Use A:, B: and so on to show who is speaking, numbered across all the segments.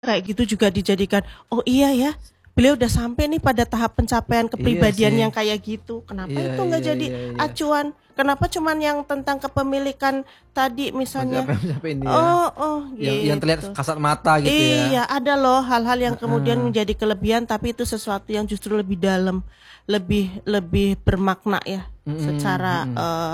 A: kayak gitu juga dijadikan, oh iya ya, beliau udah sampai nih pada tahap pencapaian kepribadian yang kayak gitu. Kenapa itu nggak jadi acuan? Kenapa cuman yang tentang kepemilikan tadi misalnya?
B: Yang terlihat kasat mata gitu ya.
A: Iya, ada loh hal-hal yang kemudian menjadi kelebihan, tapi itu sesuatu yang justru lebih dalam, lebih bermakna ya, secara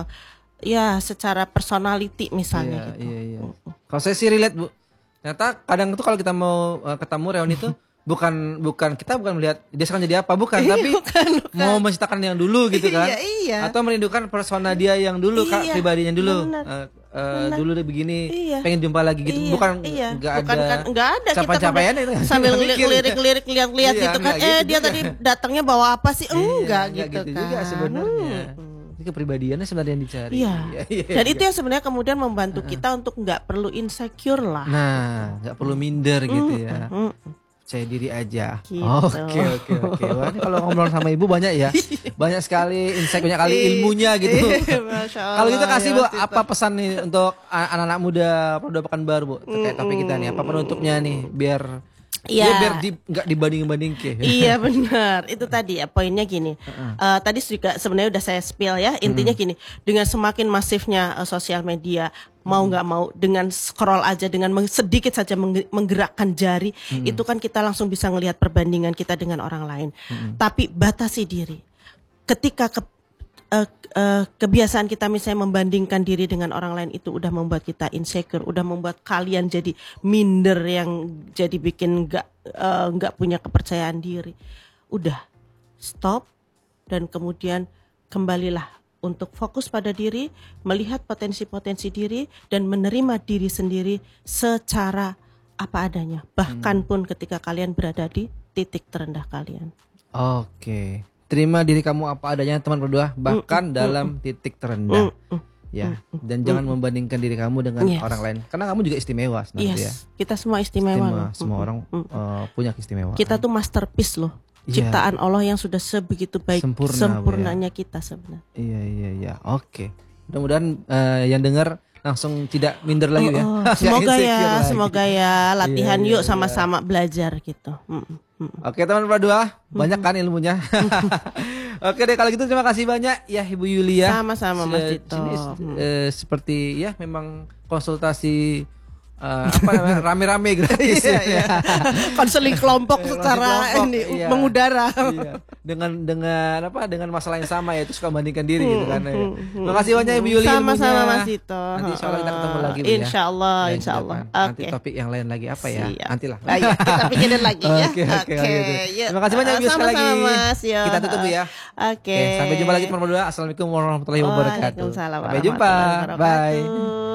A: secara personality misalnya gitu.
B: Iya. Kalau saya sih relate, Bu. Ternyata kadang itu kalau kita mau ketemu reuni itu kita bukan melihat dia sekarang jadi apa, bukan, tapi bukan. Mau menciptakan yang dulu gitu kan.
A: Iya.
B: Atau merindukan persona dia yang dulu, pribadinya dulu. Dulu dia begini, pengen jumpa lagi gitu. Bukan enggak ada capaian itu.
A: Sambil ngelirik-lirik lihat-lihat gitu kan. Dia tadi datangnya bawa apa sih? Enggak gitu kan.
B: Juga sebenarnya. Kepribadiannya sebenarnya yang dicari.
A: Iya. Dan itu yang sebenarnya kemudian membantu kita untuk nggak perlu insecure lah.
B: Nah, nggak perlu minder gitu ya. Percaya diri aja.
A: Gitu.
B: Oke. Wah, ini kalau ngobrol sama Ibu banyak ya. Banyak sekali insight, banyak kali ilmunya gitu. Kalau gitu kasih Bu, apa pesan nih untuk anak-anak muda Pemuda Pekanbaru, Bu, terkait topik kita nih. Apa penutupnya nih biar biar nggak dibanding-banding ke.
A: Iya benar, itu tadi ya poinnya gini. Tadi juga sebenarnya udah saya spill ya. Intinya gini, dengan semakin masifnya sosial media, mau nggak mau dengan scroll aja, dengan sedikit saja menggerakkan jari, itu kan kita langsung bisa ngelihat perbandingan kita dengan orang lain. Tapi batasi diri. Ketika kebiasaan kita misalnya membandingkan diri dengan orang lain, itu udah membuat kita insecure, udah membuat kalian jadi minder, yang jadi bikin nggak punya kepercayaan diri. Udah stop, dan kemudian kembalilah untuk fokus pada diri, melihat potensi-potensi diri, dan menerima diri sendiri secara apa adanya, bahkan pun ketika kalian berada di titik terendah kalian.
B: Oke. Terima diri kamu apa adanya, teman berdua, bahkan dalam titik terendah. Ya, dan jangan membandingkan diri kamu dengan orang lain, karena kamu juga istimewa sebenarnya.
A: Kita semua istimewa.
B: Semua orang punya keistimewaan.
A: Kita tuh masterpiece loh. Ciptaan Allah yang sudah sebegitu baik, sempurnanya kita sebenarnya.
B: Iya. Oke. Mudah-mudahan yang dengar langsung tidak minder lagi ya.
A: Semoga ya latihan yuk sama-sama belajar gitu.
B: Oke teman berdua, banyak kan ilmunya. Oke deh kalau gitu, terima kasih banyak ya Ibu Yulia.
A: Sama-sama Mas Dito.
B: Seperti ya memang konsultasi rame-rame gratis.
A: Konseling kelompok secara mengudara.
B: Dengan masalah yang sama, yaitu suka bandingkan diri gitu kan. Terima kasih banyak Ibu Yulia.
A: Sama-sama Mas Dito.
B: Nanti insyaallah kita ketemu lagi ya.
A: Insyaallah.
B: Nanti topik yang lain lagi apa ya? Nantilah.
A: Kita pikirin lagi ya.
B: Oke. Terima kasih banyak Ibu sekali lagi.
A: Mas,
B: kita tutup ya.
A: Oke.
B: Sampai jumpa lagi teman berdua. Assalamualaikum warahmatullahi wabarakatuh.
A: Waalaikumsalam.
B: Sampai jumpa. Bye.